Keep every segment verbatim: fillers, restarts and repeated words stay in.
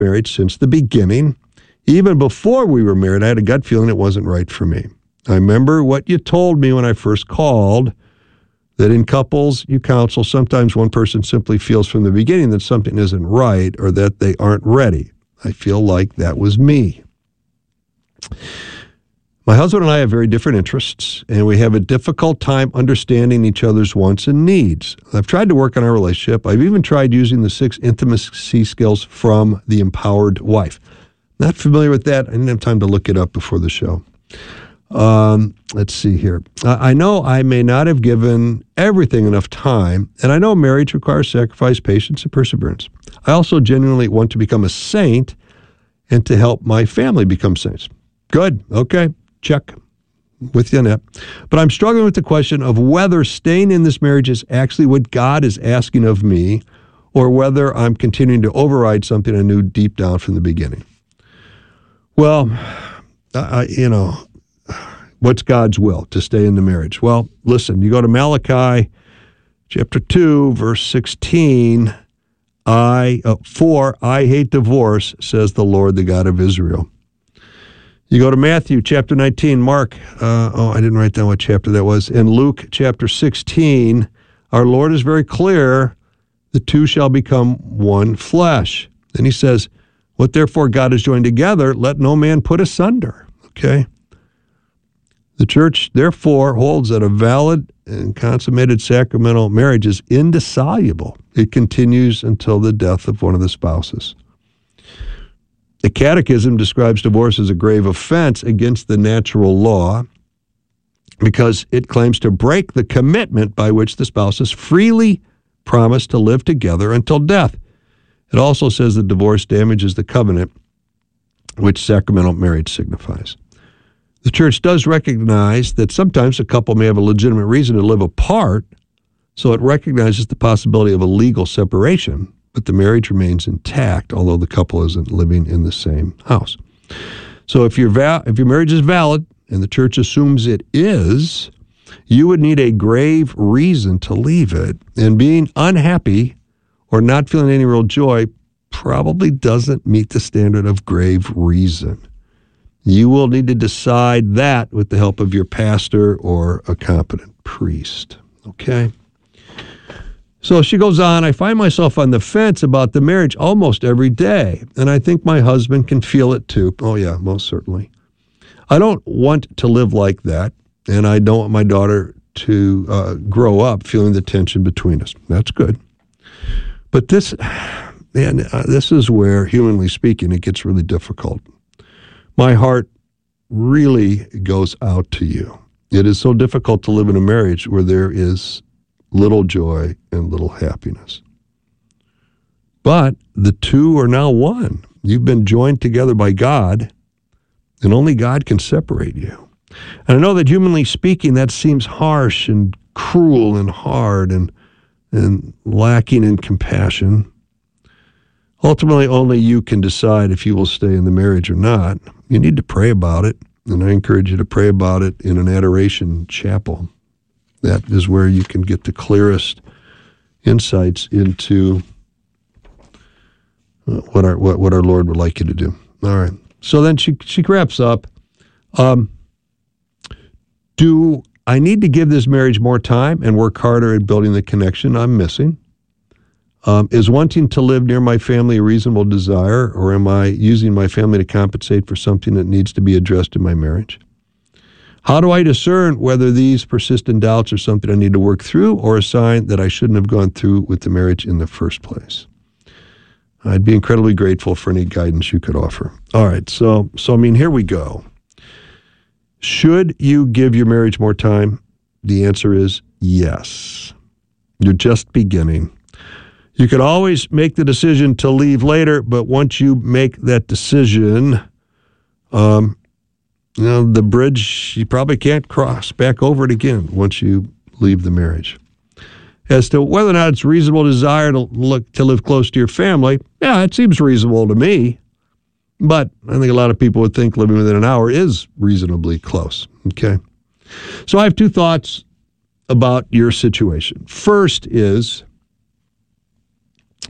marriage since the beginning. Even before we were married, I had a gut feeling it wasn't right for me. I remember what you told me when I first called, that in couples you counsel, sometimes one person simply feels from the beginning that something isn't right or that they aren't ready. I feel like that was me. My husband and I have very different interests, and we have a difficult time understanding each other's wants and needs. I've tried to work on our relationship. I've even tried using the six intimacy skills from The Empowered Wife. Not familiar with that. I didn't have time to look it up before the show. Um, let's see here. I know I may not have given everything enough time, and I know marriage requires sacrifice, patience, and perseverance. I also genuinely want to become a saint and to help my family become saints. Good. Okay. Check. With you on that. But I'm struggling with the question of whether staying in this marriage is actually what God is asking of me, or whether I'm continuing to override something I knew deep down from the beginning. Well, I, you know, what's God's will? To stay in the marriage. Well, listen, you go to Malachi chapter two, verse sixteen. I, uh, for I hate divorce, says the Lord, the God of Israel. You go to Matthew chapter nineteen, Mark, uh, oh, I didn't write down what chapter that was. In Luke chapter sixteen, our Lord is very clear, the two shall become one flesh. And he says, what therefore God has joined together, let no man put asunder. Okay? The church, therefore, holds that a valid and consummated sacramental marriage is indissoluble. It continues until the death of one of the spouses. The Catechism describes divorce as a grave offense against the natural law because it claims to break the commitment by which the spouses freely promise to live together until death. It also says that divorce damages the covenant which sacramental marriage signifies. The church does recognize that sometimes a couple may have a legitimate reason to live apart, so it recognizes the possibility of a legal separation, but the marriage remains intact, although the couple isn't living in the same house. So if your va- if your marriage is valid, and the church assumes it is, you would need a grave reason to leave it, and being unhappy or not feeling any real joy probably doesn't meet the standard of grave reason. You will need to decide that with the help of your pastor or a competent priest. Okay? So she goes on, I find myself on the fence about the marriage almost every day, and I think my husband can feel it too. Oh yeah, most certainly. I don't want to live like that, and I don't want my daughter to uh, grow up feeling the tension between us. That's good. But this, man, uh, this is where, humanly speaking, it gets really difficult. My heart really goes out to you. It is so difficult to live in a marriage where there is little joy and little happiness. But the two are now one. You've been joined together by God, and only God can separate you. And I know that humanly speaking, that seems harsh and cruel and hard and and lacking in compassion. Ultimately, only you can decide if you will stay in the marriage or not. You need to pray about it, and I encourage you to pray about it in an adoration chapel. That is where you can get the clearest insights into what our what, what our Lord would like you to do. All right. So then she she wraps up. Um, do I need to give this marriage more time and work harder at building the connection I'm missing? Um, is wanting to live near my family a reasonable desire, or am I using my family to compensate for something that needs to be addressed in my marriage? How do I discern whether these persistent doubts are something I need to work through or a sign that I shouldn't have gone through with the marriage in the first place? I'd be incredibly grateful for any guidance you could offer. All right, so so I mean, here we go. Should you give your marriage more time? The answer is yes. You're just beginning. You could always make the decision to leave later, but once you make that decision, um, you know, the bridge, you probably can't cross back over it again once you leave the marriage. As to whether or not it's reasonable desire to look to live close to your family, yeah, it seems reasonable to me. But I think a lot of people would think living within an hour is reasonably close. Okay. So I have two thoughts about your situation. First is,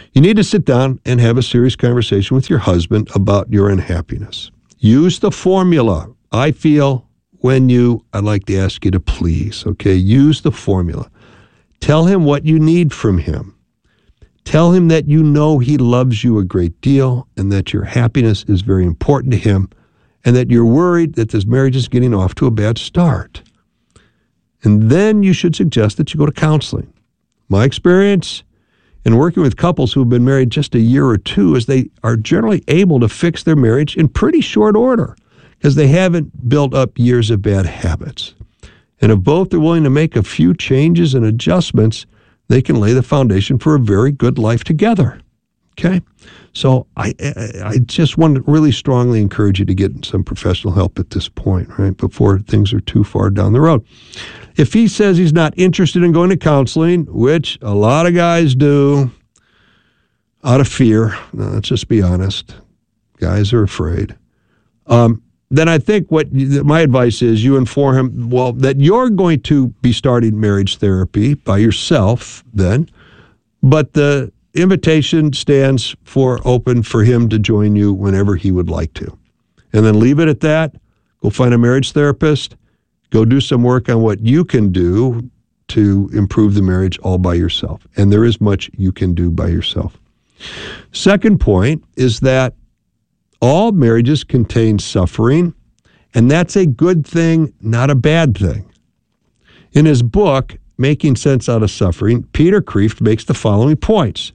You need to sit down and have a serious conversation with your husband about your unhappiness. Use the formula. I feel when you, I'd like to ask you to please, okay? Use the formula. Tell him what you need from him. Tell him that you know he loves you a great deal and that your happiness is very important to him and that you're worried that this marriage is getting off to a bad start. And then you should suggest that you go to counseling. My experience in working with couples who have been married just a year or two is they are generally able to fix their marriage in pretty short order because they haven't built up years of bad habits. And if both are willing to make a few changes and adjustments, they can lay the foundation for a very good life together. Okay? So I I just want to really strongly encourage you to get some professional help at this point, right, before things are too far down the road. If he says he's not interested in going to counseling, which a lot of guys do out of fear, let's just be honest, guys are afraid, um, then I think what my advice is you inform him, well, that you're going to be starting marriage therapy by yourself then, but the invitation stands for open for him to join you whenever he would like to. And then leave it at that. Go find a marriage therapist. Go do some work on what you can do to improve the marriage all by yourself. And there is much you can do by yourself. Second point is that all marriages contain suffering, and that's a good thing, not a bad thing. In his book, Making Sense Out of Suffering, Peter Kreeft makes the following points.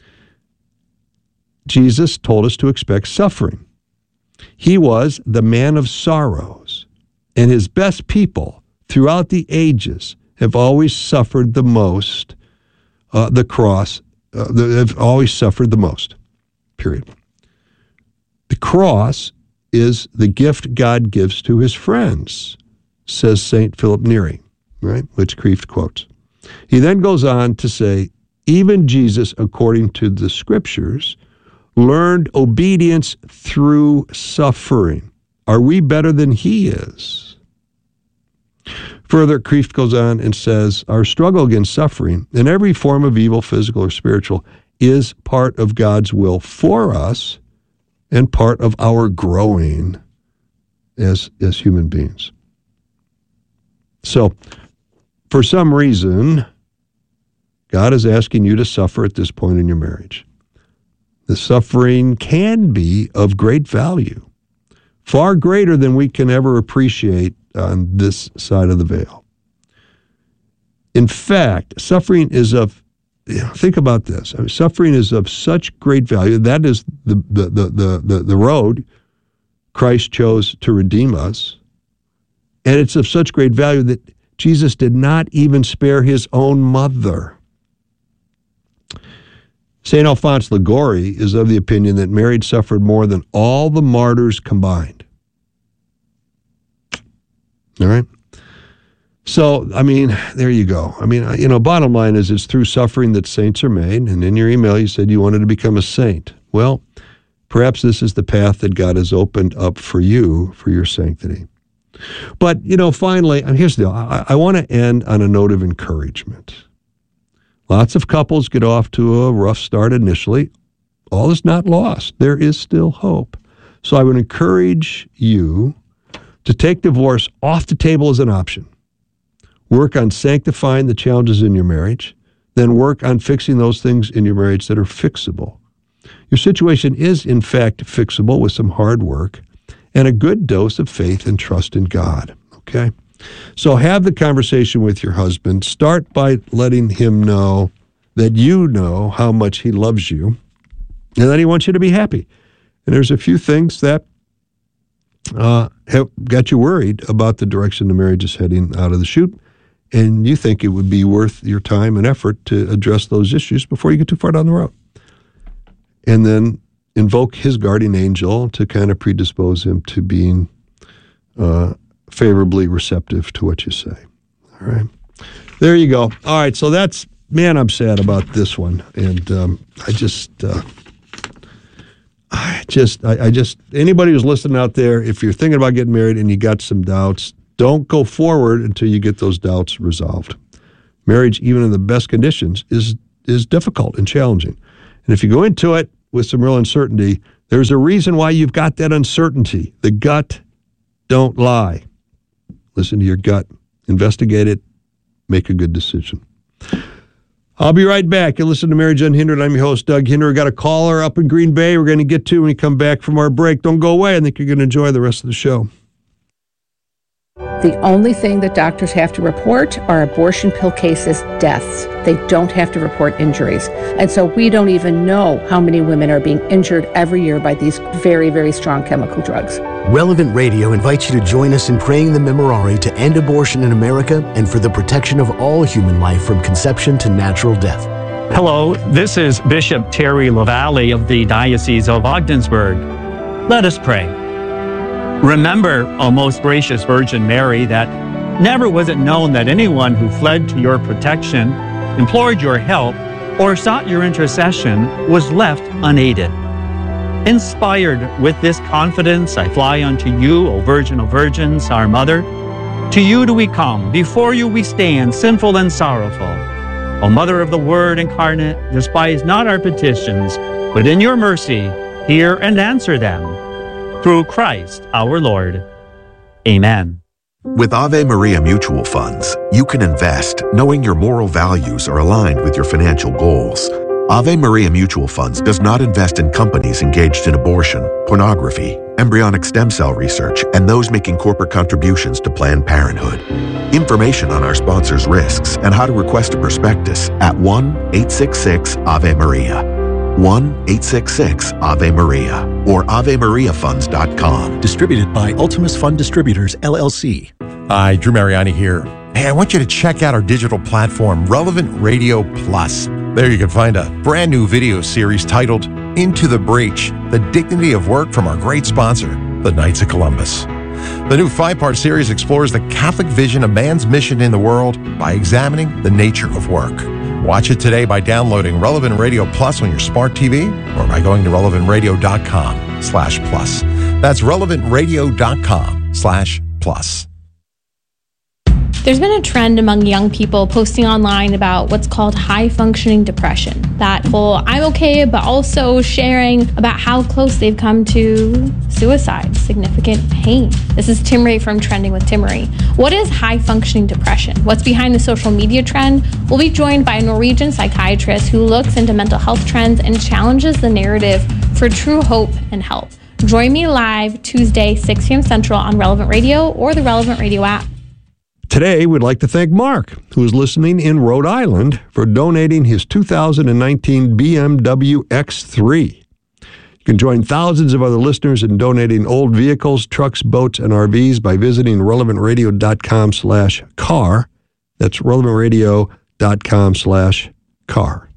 Jesus told us to expect suffering. He was the man of sorrows, and his best people throughout the ages have always suffered the most, uh, the cross, uh, have always suffered the most, period. The cross is the gift God gives to his friends, says Saint Philip Neri, right, which Kreeft quotes. He then goes on to say, even Jesus, according to the scriptures, learned obedience through suffering. Are we better than he is? Further, Kreeft goes on and says, our struggle against suffering in every form of evil, physical or spiritual, is part of God's will for us and part of our growing as, as human beings. So, for some reason, God is asking you to suffer at this point in your marriage. The suffering can be of great value, far greater than we can ever appreciate on this side of the veil. In fact, suffering is of, you know, think about this. I mean, suffering is of such great value. That is the, the, the, the, the, the road Christ chose to redeem us. And it's of such great value that Jesus did not even spare his own mother. Saint Alphonse Liguori is of the opinion that marriage suffered more than all the martyrs combined. All right? So, I mean, there you go. I mean, you know, bottom line is it's through suffering that saints are made. And in your email, you said you wanted to become a saint. Well, perhaps this is the path that God has opened up for you for your sanctity. But, you know, finally, and here's the deal. I, I want to end on a note of encouragement. Lots of couples get off to a rough start initially. All is not lost. There is still hope. So I would encourage you to take divorce off the table as an option. Work on sanctifying the challenges in your marriage, then work on fixing those things in your marriage that are fixable. Your situation is, in fact, fixable with some hard work and a good dose of faith and trust in God, okay? So have the conversation with your husband. Start by letting him know that you know how much he loves you and that he wants you to be happy. And there's a few things that uh, have got you worried about the direction the marriage is heading out of the chute, and you think it would be worth your time and effort to address those issues before you get too far down the road. And then invoke his guardian angel to kind of predispose him to being uh, favorably receptive to what you say. All right. There you go. All right. So that's, man, I'm sad about this one. And um, I just, uh, I just, I, I just, anybody who's listening out there, if you're thinking about getting married and you got some doubts, don't go forward until you get those doubts resolved. Marriage, even in the best conditions, is is difficult and challenging. And if you go into it with some real uncertainty, there's a reason why you've got that uncertainty. The gut don't lie. Listen to your gut. Investigate it. Make a good decision. I'll be right back. You listen to Marriage Unhindered. I'm your host, Doug Hinder. We've got a caller up in Green Bay we're going to get to when we come back from our break. Don't go away. I think you're going to enjoy the rest of the show. The only thing that doctors have to report are abortion pill cases, deaths. They don't have to report injuries. And so we don't even know how many women are being injured every year by these very, very strong chemical drugs. Relevant Radio invites you to join us in praying the Memorare to end abortion in America and for the protection of all human life from conception to natural death. Hello, this is Bishop Terry LaValle of the Diocese of Ogdensburg. Let us pray. Remember, O most gracious Virgin Mary, that never was it known that anyone who fled to your protection, implored your help, or sought your intercession was left unaided. Inspired with this confidence, I fly unto you, O Virgin of Virgins, our Mother. To you do we come, before you we stand, sinful and sorrowful. O Mother of the Word incarnate, despise not our petitions, but in your mercy hear and answer them. Through Christ our Lord. Amen. With Ave Maria Mutual Funds, you can invest knowing your moral values are aligned with your financial goals. Ave Maria Mutual Funds does not invest in companies engaged in abortion, pornography, embryonic stem cell research, and those making corporate contributions to Planned Parenthood. Information on our sponsors' risks and how to request a prospectus at one eight six six Ave Maria. one eight six six Ave Maria or ave maria funds dot com. Distributed by Ultimus Fund Distributors, L L C. Hi, Drew Mariani here. Hey, I want you to check out our digital platform, Relevant Radio Plus. There you can find a brand new video series titled Into the Breach, The Dignity of Work from our great sponsor, the Knights of Columbus. The new five-part series explores the Catholic vision of man's mission in the world by examining the nature of work. Watch it today by downloading Relevant Radio Plus on your smart T V or by going to relevant radio dot com slash plus. That's relevant radio dot com slash plus. There's been a trend among young people posting online about what's called high-functioning depression. That whole I'm okay, but also sharing about how close they've come to suicide, significant pain. This is Timmerie from Trending with Timmerie. What is high-functioning depression? What's behind the social media trend? We'll be joined by a Norwegian psychiatrist who looks into mental health trends and challenges the narrative for true hope and help. Join me live Tuesday, six p.m. Central on Relevant Radio or the Relevant Radio app. Today, we'd like to thank Mark, who is listening in Rhode Island, for donating his two thousand nineteen B M W X three. You can join thousands of other listeners in donating old vehicles, trucks, boats, and R Vs by visiting relevant radio dot com slash car. That's relevant radio dot com slash car.